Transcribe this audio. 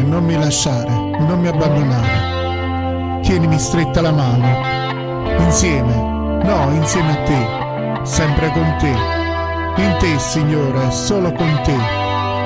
non mi lasciare, non mi abbandonare. Tienimi stretta la mano, insieme a te, sempre con te. In te, Signore, solo con te.